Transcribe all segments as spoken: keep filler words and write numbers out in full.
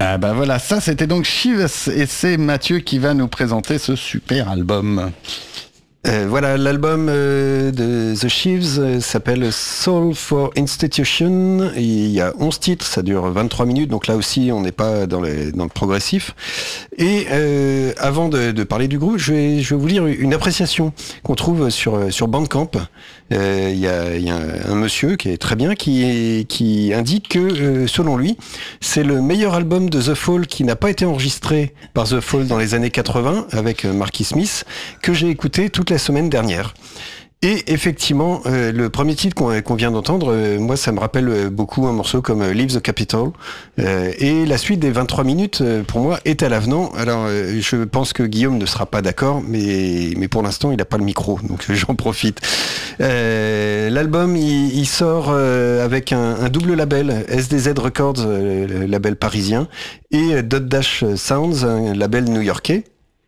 Ah bah voilà, ça c'était donc Sheaves et c'est Mathieu qui va nous présenter ce super album. Euh, voilà, l'album euh, de The Sheaves euh, s'appelle Soul for Institution. Et il y a onze titres, ça dure vingt-trois minutes, donc là aussi on n'est pas dans, les, dans le progressif. Et euh, avant de, de parler du groupe, je vais, je vais vous lire une appréciation qu'on trouve sur, sur Bandcamp. Euh, Il y a, y a un, un monsieur qui est très bien, qui, qui indique que, euh, selon lui, c'est le meilleur album de The Fall qui n'a pas été enregistré par The Fall dans les années quatre-vingts avec Marky Smith, que j'ai écouté toute la semaine dernière. Et effectivement, euh, le premier titre qu'on, qu'on vient d'entendre, euh, moi ça me rappelle beaucoup un morceau comme euh, Leave the Capitol. Euh, et la suite des vingt-trois minutes, euh, pour moi, est à l'avenant. Alors, euh, je pense que Guillaume ne sera pas d'accord, mais, mais pour l'instant, il n'a pas le micro, donc j'en profite. Euh, l'album, il, il sort euh, avec un, un double label, S D Z Records, euh, label parisien, et Dot Dash Sounds, un label new-yorkais.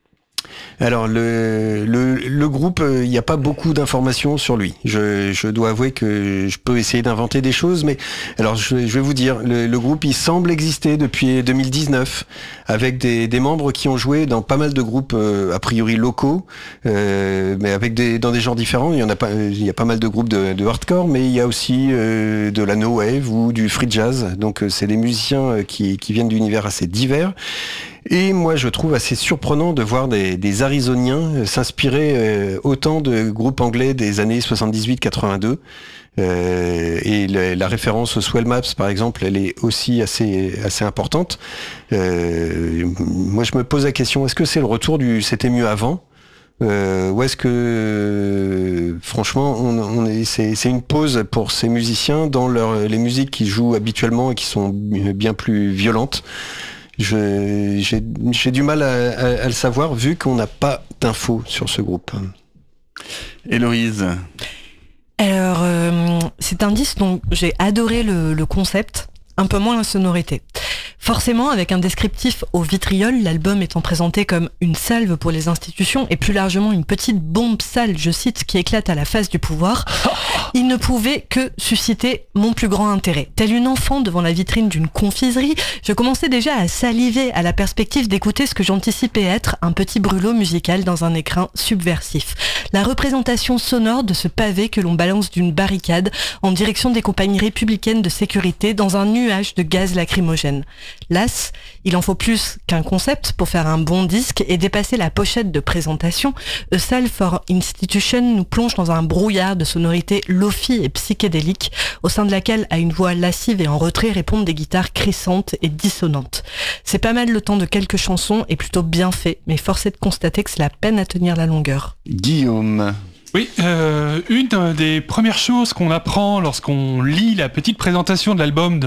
Alors le, le, le groupe, il n'y a pas beaucoup d'informations sur lui. Je, je dois avouer que je peux essayer d'inventer des choses, mais alors je, je vais vous dire, le, le groupe il semble exister depuis deux mille dix-neuf, avec des, des membres qui ont joué dans pas mal de groupes euh, a priori locaux, euh, mais avec des dans des genres différents. Il y en a pas, il y a pas mal de groupes de, de hardcore, mais il y a aussi euh, de la no wave ou du free jazz. Donc c'est des musiciens qui, qui viennent d'univers assez divers. Et moi, je trouve assez surprenant de voir des, des Arizoniens s'inspirer euh, autant de groupes anglais des années soixante-dix-huit quatre-vingt-deux. Euh, et la, la référence aux Swell Maps, par exemple, elle est aussi assez, assez importante. Euh, moi, je me pose la question, est-ce que c'est le retour du « c'était mieux avant » Euh, ou est-ce que euh, franchement on, on est, c'est, c'est une pause pour ces musiciens dans leur, les musiques qu'ils jouent habituellement et qui sont bien plus violentes? Je, j'ai, j'ai du mal à, à, à le savoir vu qu'on n'a pas d'infos sur ce groupe. Héloïse. Alors, euh, c'est un disque dont j'ai adoré le, le concept, un peu moins la sonorité. Forcément, avec un descriptif au vitriol, l'album étant présenté comme une salve pour les institutions et plus largement une petite bombe sale, je cite, qui éclate à la face du pouvoir, il ne pouvait que susciter mon plus grand intérêt. Tel une enfant devant la vitrine d'une confiserie, je commençais déjà à saliver à la perspective d'écouter ce que j'anticipais être un petit brûlot musical dans un écrin subversif. La représentation sonore de ce pavé que l'on balance d'une barricade en direction des compagnies républicaines de sécurité dans un nuage de gaz lacrymogène. Las, il en faut plus qu'un concept pour faire un bon disque et dépasser la pochette de présentation. A Salve for Institution nous plonge dans un brouillard de sonorités lofi et psychédéliques, au sein de laquelle, à une voix lascive et en retrait, répondent des guitares crissantes et dissonantes. C'est pas mal le temps de quelques chansons et plutôt bien fait, mais force est de constater que c'est la peine à tenir la longueur. Guillaume. Oui, euh, une des premières choses qu'on apprend lorsqu'on lit la petite présentation de l'album de,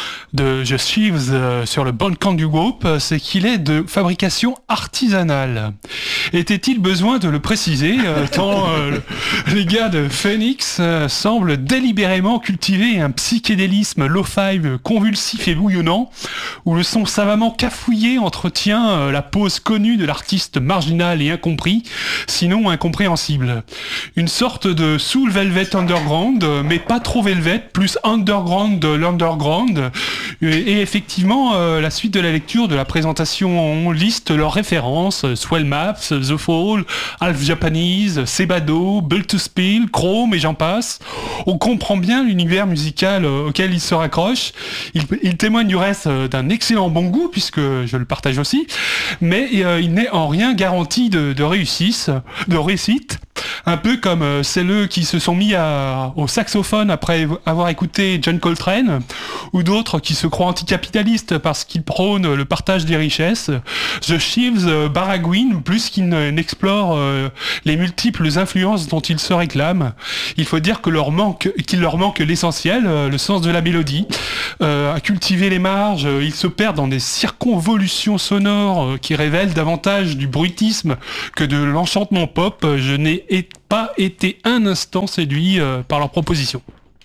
de The Sheaves euh, sur le Bandcamp du groupe, c'est qu'il est de fabrication artisanale. Était-il besoin de le préciser, euh, tant euh, les gars de Phoenix euh, semblent délibérément cultiver un psychédélisme lo-fi convulsif et bouillonnant, où le son savamment cafouillé entretient euh, la pose connue de l'artiste marginal et incompris, sinon incompréhensible. Une sorte de Soul Velvet Underground, mais pas trop Velvet, plus Underground de l'Underground. Et effectivement, euh, la suite de la lecture de la présentation, on liste leurs références, Swell Maps, The Fall, Half Japanese, Sebado, Built to Spill, Chrome et j'en passe. On comprend bien l'univers musical auquel ils se raccrochent. Il, il témoigne du reste d'un excellent bon goût, puisque je le partage aussi, mais euh, il n'est en rien garanti de, de réussite, de réussite. Un peu comme euh, celles qui se sont mis à, au saxophone après avoir écouté John Coltrane, ou d'autres qui se croient anticapitalistes parce qu'ils prônent le partage des richesses. The Sheaves euh, baragouinent plus qu'ils n'explorent euh, les multiples influences dont ils se réclament. Il faut dire que leur manque, qu'il leur manque l'essentiel, euh, le sens de la mélodie. Euh, à cultiver les marges, euh, ils se perdent dans des circonvolutions sonores euh, qui révèlent davantage du bruitisme que de l'enchantement pop. Je n'ai pas été un instant séduit euh, par leur proposition.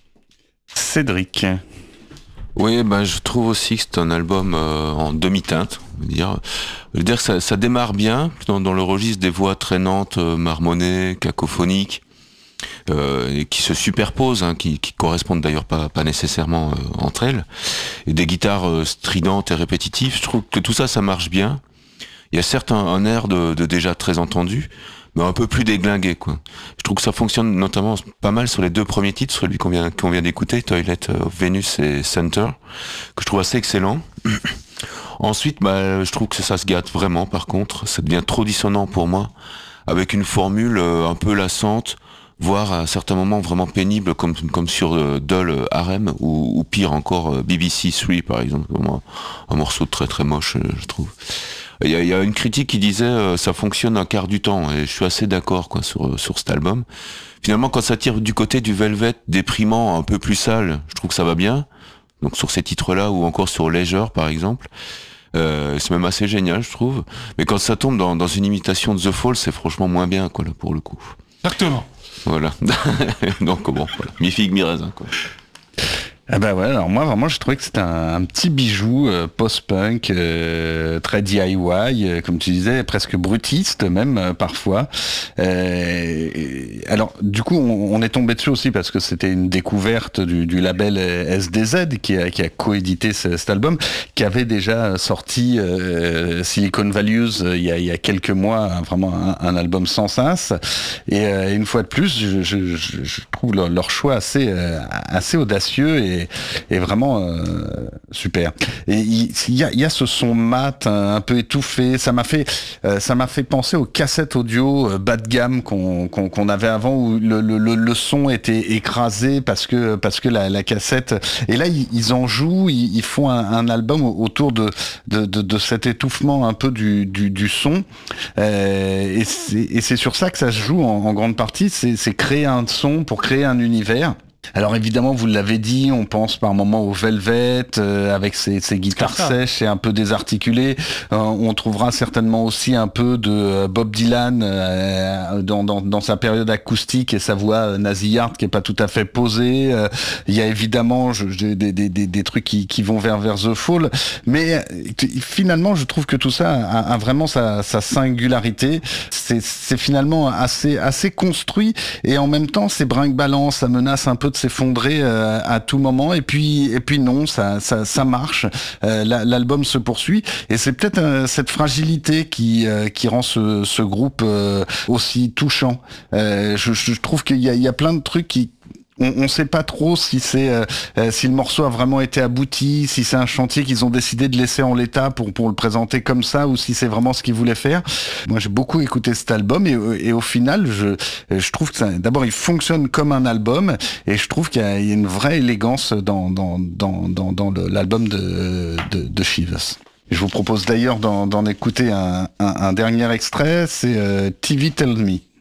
Cédric. Oui, ben je trouve aussi que c'est un album euh, en demi-teinte. Je veux dire, je veux dire que ça, ça démarre bien dans, dans le registre des voix traînantes, euh, marmonnées, cacophoniques. euh, et qui se superposent, hein, qui, qui correspondent d'ailleurs pas, pas nécessairement euh, entre elles, et des guitares euh, stridentes et répétitives. Je trouve que tout ça, ça marche bien. Il y a certes un, un air de, de déjà très entendu, mais un peu plus déglingué, quoi. Je trouve que ça fonctionne notamment pas mal sur les deux premiers titres, celui qu'on vient, qu'on vient d'écouter, Toilet of Venus et Center, que je trouve assez excellent. Ensuite, bah, je trouve que ça se gâte vraiment, par contre. Ça devient trop dissonant pour moi, avec une formule euh, un peu lassante, voire à certains moments vraiment pénible, comme, comme sur euh, Doll Harem, ou, ou pire encore, euh, B B C trois, par exemple. Vraiment, un morceau très très moche, euh, je trouve. Il y, a, il y a une critique qui disait euh, ça fonctionne un quart du temps, et je suis assez d'accord, quoi, sur, sur cet album. Finalement, quand ça tire du côté du Velvet déprimant, un peu plus sale, je trouve que ça va bien. Donc sur ces titres-là, ou encore sur Leisure, par exemple. Euh, c'est même assez génial, je trouve. Mais quand ça tombe dans, dans une imitation de The Fall, c'est franchement moins bien, quoi, là, pour le coup. Exactement. Voilà. Donc bon, voilà. Mi figue, mi raisin, quoi. Ah bah ouais, alors moi vraiment j'ai trouvé que c'était un, un petit bijou euh, post-punk, euh, très D I Y, euh, comme tu disais, presque brutiste même euh, parfois. Euh, et, alors du coup on, on est tombé dessus aussi parce que c'était une découverte du, du label S D Z qui a, qui a coédité ce, cet album, qui avait déjà sorti euh, Silicon Values euh, il, y a, il y a quelques mois, hein, vraiment un, un album sans sens. Et euh, une fois de plus, je, je, je, je trouve leur, leur choix assez, euh, assez audacieux et Et, et vraiment euh, super. Et il y a, il y a ce son mat un, un peu étouffé. Ça m'a fait, euh, ça m'a fait penser aux cassettes audio euh, bas de gamme qu'on, qu'on, qu'on avait avant, où le, le, le son était écrasé parce que parce que la, la cassette. Et là, ils, ils en jouent. Ils, ils font un, un album autour de de, de de cet étouffement un peu du du, du son. Euh, et, c'est, et c'est sur ça que ça se joue en, en grande partie. C'est, c'est créer un son pour créer un univers. Alors évidemment, vous l'avez dit, on pense par moments au Velvet, euh, avec ses, ses guitares sèches et un peu désarticulées. Euh, on trouvera certainement aussi un peu de Bob Dylan euh, dans, dans, dans sa période acoustique et sa voix nasillarde qui est pas tout à fait posée. Euh, il y a évidemment je, je, des, des, des, des trucs qui, qui vont vers, vers The Fall. Mais euh, finalement, je trouve que tout ça a, a vraiment sa, sa singularité. C'est, c'est finalement assez, assez construit et en même temps, c'est brinque-ballant, ça menace un peu de s'effondrer euh, à tout moment et puis et puis non ça ça, ça marche euh, la, l'album se poursuit et c'est peut-être euh, cette fragilité qui euh, qui rend ce, ce groupe euh, aussi touchant. euh, je, je trouve qu'il y a, il y a plein de trucs qui on ne sait pas trop si c'est euh, si le morceau a vraiment été abouti, si c'est un chantier qu'ils ont décidé de laisser en l'état pour pour le présenter comme ça, ou si c'est vraiment ce qu'ils voulaient faire. Moi, j'ai beaucoup écouté cet album et, et au final, je je trouve que ça, d'abord, il fonctionne comme un album et je trouve qu'il y a, il y a une vraie élégance dans dans dans dans, dans le, l'album de de, de Chivas. Je vous propose d'ailleurs d'en, d'en écouter un, un, un dernier extrait, c'est euh, T V Tell Me.